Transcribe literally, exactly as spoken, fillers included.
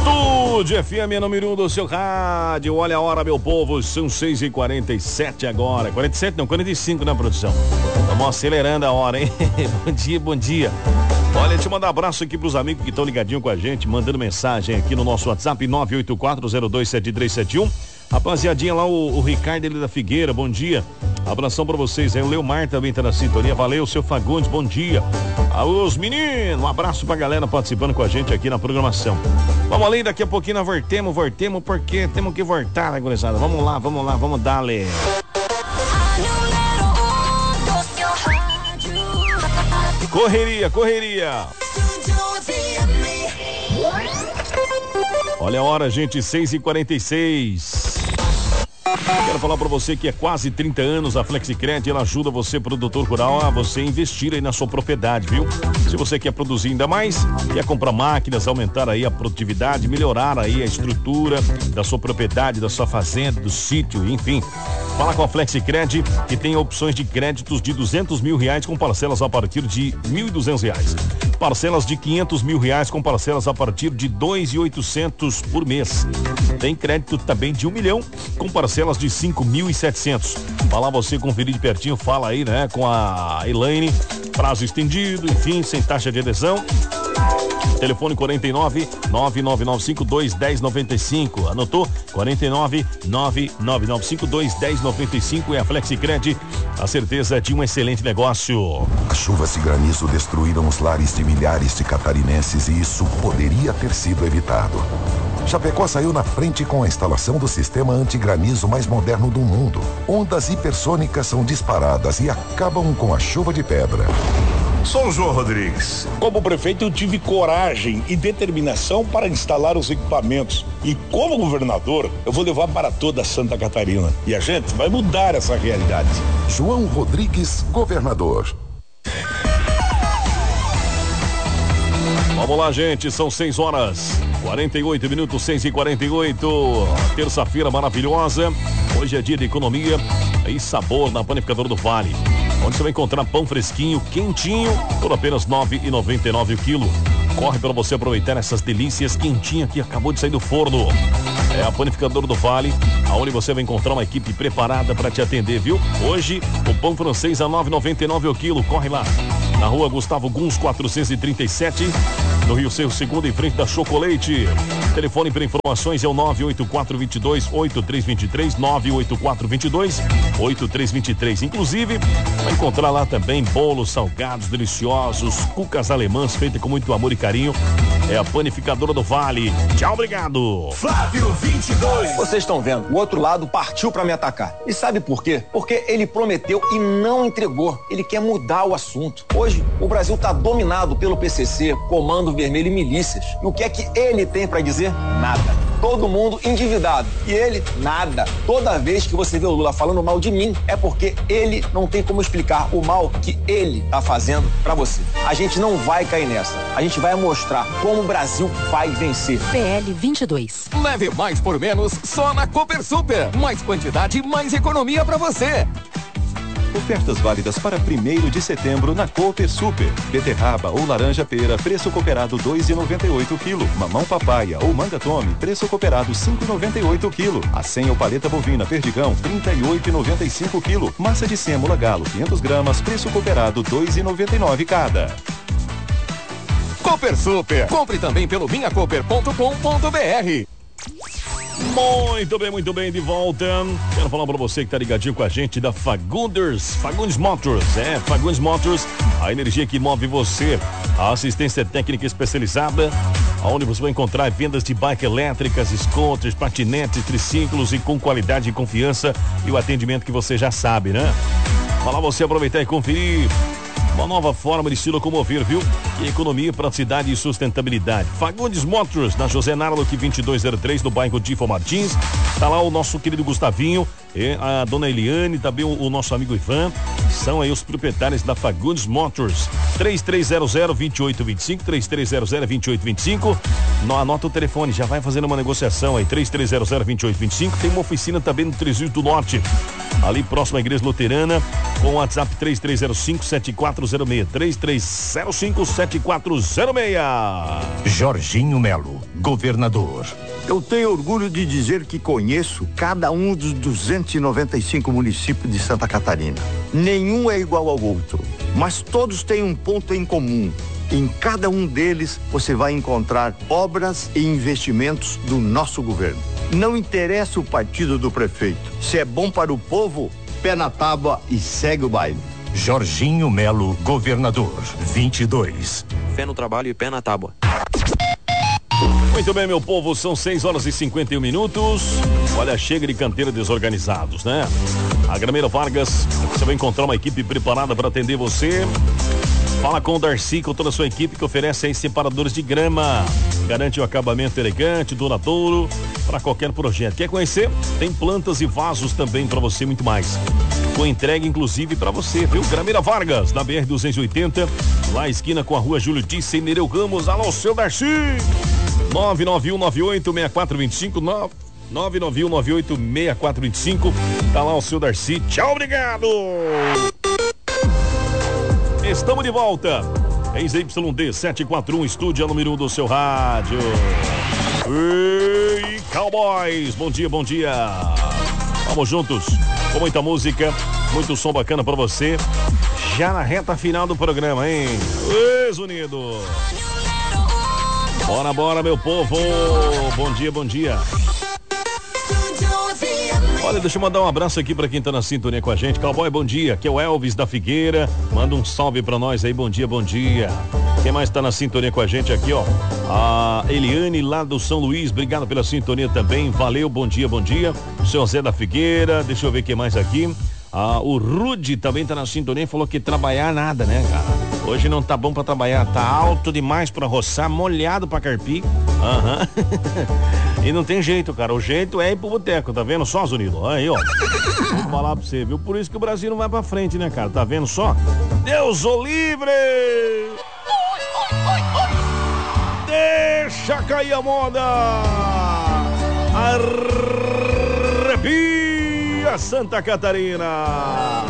Estúdio F M, número um do seu rádio. Olha a hora, meu povo, são seis e quarenta e sete agora. quarenta e sete não, quarenta e cinco na produção. Estamos acelerando a hora, hein? Bom dia, bom dia. Olha, deixa eu mandar um abraço aqui pros amigos que estão ligadinhos com a gente, mandando mensagem aqui no nosso WhatsApp nove oito quatro zero dois sete três sete um. Rapaziadinha lá, o, o Ricardo ele da Figueira, bom dia. Abração pra vocês aí, o Leomar também tá na sintonia. Valeu, seu Fagundes, bom dia. Aos meninos, um abraço pra galera participando com a gente aqui na programação. Vamos além, daqui a pouquinho nós voltemos, voltemos, porque temos que voltar, né, gurizada? Vamos lá, vamos lá, vamos dar-lhe. Correria, correria. Olha a hora, gente, seis e quarenta e seis. Quero falar pra você que é quase trinta anos a Flexicred, ela ajuda você, produtor rural, a você investir aí na sua propriedade, viu? Se você quer produzir ainda mais, quer comprar máquinas, aumentar aí a produtividade, melhorar aí a estrutura da sua propriedade, da sua fazenda, do sítio, enfim. Fala com a Flexicred, que tem opções de créditos de duzentos mil reais com parcelas a partir de mil e duzentos reais. Parcelas de quinhentos mil reais com parcelas a partir de dois mil e oitocentos por mês. Tem crédito também de um milhão com parcelas de cinco mil e setecentos. Vai lá você conferir de pertinho, fala aí, né, com a Elaine, prazo estendido, enfim, sem taxa de adesão. Telefone quarenta e nove, nove nove nove cinco dois, um zero nove cinco. Anotou? quarenta e nove, nove nove nove cinco dois, um zero nove cinco é a Flexicred, a certeza de um excelente negócio. As chuvas e granizo destruíram os lares de milhares de catarinenses e isso poderia ter sido evitado. Chapecó saiu na frente com a instalação do sistema antigranizo mais moderno do mundo. Ondas hipersônicas são disparadas e acabam com a chuva de pedra. Sou o João Rodrigues. Como prefeito, eu tive coragem e determinação para instalar os equipamentos. E como governador, eu vou levar para toda Santa Catarina. E a gente vai mudar essa realidade. João Rodrigues, governador. Vamos lá, gente, são seis horas, quarenta e oito minutos, seis e quarenta e oito. Terça-feira maravilhosa. Hoje é dia de economia e sabor na Panificadora do Vale, onde você vai encontrar pão fresquinho, quentinho, por apenas nove reais e noventa e nove centavos o quilo. Corre para você aproveitar essas delícias quentinhas que acabou de sair do forno. É a Panificadora do Vale, aonde você vai encontrar uma equipe preparada para te atender, viu? Hoje, o pão francês a nove reais e noventa e nove centavos o quilo. Corre lá. Na rua Gustavo Guns, quatrocentos e trinta e sete, no Rio Cerro Segundo, em frente da Chocolate. Telefone para informações é o nove oito quatro dois dois, oito três dois três, nove oito quatro dois dois, oito três dois três. Inclusive, vai encontrar lá também bolos salgados, deliciosos, cucas alemãs feitas com muito amor e carinho. É a Panificadora do Vale. Tchau, obrigado. Flávio vinte e dois. Vocês estão vendo, o outro lado partiu pra me atacar. E sabe por quê? Porque ele prometeu e não entregou. Ele quer mudar o assunto. Hoje, o Brasil tá dominado pelo P C C, Comando Vermelho e milícias. E o que é que ele tem pra dizer? Nada. Todo mundo endividado. E ele, nada. Toda vez que você vê o Lula falando mal de mim, é porque ele não tem como explicar o mal que ele tá fazendo pra você. A gente não vai cair nessa. A gente vai mostrar como o Brasil vai vencer. P L vinte e dois. Leve mais por menos só na Cooper Super. Mais quantidade, mais economia pra você. Ofertas válidas para primeiro de setembro na Cooper Super. Beterraba ou laranja pera, preço cooperado dois reais e noventa e oito centavos quilo. Mamão papaya ou manga tome, preço cooperado cinco reais e noventa e oito centavos quilo. Acém ou paleta bovina perdigão, trinta e oito reais e noventa e cinco centavos quilo. Massa de sêmola galo, quinhentas gramas, preço cooperado dois reais e noventa e nove centavos cada. Cooper Super. Compre também pelo minha cooper ponto com ponto b r. Muito bem, muito bem, de volta. Quero falar pra você que tá ligadinho com a gente da Fagundes, Fagundes Motors. É, Fagundes Motors, a energia que move você. A assistência técnica especializada, onde você vai encontrar vendas de bike elétricas, scooters, patinetes, triciclos e com qualidade e confiança e o atendimento que você já sabe, né? Vai lá você aproveitar e conferir uma nova forma de se locomover, viu? E economia, praticidade e sustentabilidade. Fagundes Motors, na José Narlock vinte e dois zero três, no bairro Tifo Martins. Tá lá o nosso querido Gustavinho, e a dona Eliane, também o, o nosso amigo Ivan. São aí os proprietários da Fagundes Motors. três três zero zero, dois oito dois cinco, três três zero zero, dois oito dois cinco. Não, anota o telefone, já vai fazendo uma negociação aí. três três zero zero, dois oito dois cinco. Tem uma oficina também no Três Rios do Norte. ali próximo à Igreja Luterana, com o WhatsApp três três zero cinco, sete quatro zero seis, três três zero cinco, sete quatro zero seis. Jorginho Melo, governador. Eu tenho orgulho de dizer que conheço cada um dos duzentos e noventa e cinco municípios de Santa Catarina. Nenhum é igual ao outro, mas todos têm um ponto em comum. Em cada um deles você vai encontrar obras e investimentos do nosso governo. Não interessa o partido do prefeito. Se é bom para o povo, pé na tábua e segue o baile. Jorginho Melo, governador, vinte e dois. Fé no trabalho e pé na tábua. Muito bem, meu povo, são seis horas e cinquenta e um minutos. Olha, chega de canteira desorganizados, né? A Grameira Vargas, você vai encontrar uma equipe preparada para atender você. Fala com o Darcy, com toda a sua equipe, que oferece aí separadores de grama. Garante um acabamento elegante, duradouro, para qualquer projeto. Quer conhecer? Tem plantas e vasos também para você, muito mais. Com entrega, inclusive, para você, viu? Grameira Vargas, na B R duzentos e oitenta, lá esquina com a rua Júlio Disse, em Nereu Ramos. Alô, seu Darcy! nove nove um nove oito seis quatro dois cinco, nove nove um nove oito seis quatro dois cinco. Tá lá o seu Darcy. Tchau, obrigado! Estamos de volta. Ex Y D setecentos e quarenta e um, estúdio número um do seu rádio. Ei, Cowboys, bom dia, bom dia. Vamos juntos, com muita música, muito som bacana pra você. Já na reta final do programa, hein? Ex Unido. Bora, bora, meu povo. Bom dia, bom dia. Olha, deixa eu mandar um abraço aqui pra quem tá na sintonia com a gente. Cowboy, bom dia. Aqui é o Elvis da Figueira. Manda um salve pra nós aí. Bom dia, bom dia. Quem mais tá na sintonia com a gente aqui, ó? A Eliane lá do São Luís. Obrigado pela sintonia também. Valeu, bom dia, bom dia. O seu Zé da Figueira. Deixa eu ver quem mais aqui. Ah, o Rude também tá na sintonia e falou que trabalhar nada, né, cara? Hoje não tá bom pra trabalhar, tá alto demais pra roçar, molhado pra carpir. Aham. Uhum. E não tem jeito, cara. O jeito é ir pro boteco, tá vendo só, Zunido? Aí, ó. Vou falar pra você, viu? Por isso que o Brasil não vai pra frente, né, cara? Tá vendo só? Deus o livre! Deixa cair a moda! Arrepia Santa Catarina!